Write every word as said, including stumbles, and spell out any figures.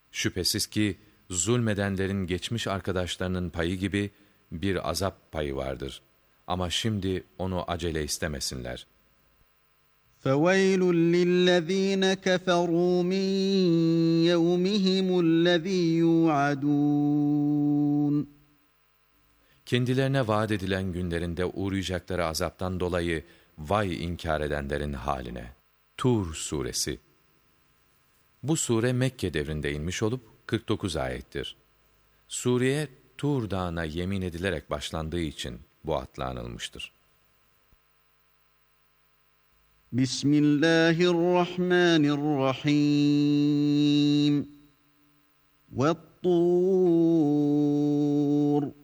Şüphesiz ki zulmedenlerin geçmiş arkadaşlarının payı gibi bir azap payı vardır. Ama şimdi onu acele istemesinler. فَوَيْلٌ لِلَّذ۪ينَ كَفَرُوا مِنْ يَوْمِهِمُ الَّذ۪ي يُوعَدُونَ Kendilerine vaat edilen günlerinde uğrayacakları azaptan dolayı vay inkar edenlerin haline. Tur Suresi. Bu sure Mekke devrinde inmiş olup kırk dokuz ayettir. Sureye Tur Dağı'na yemin edilerek başlandığı için bu adla anılmıştır. Bismillahirrahmanirrahim. وَالطُّورِ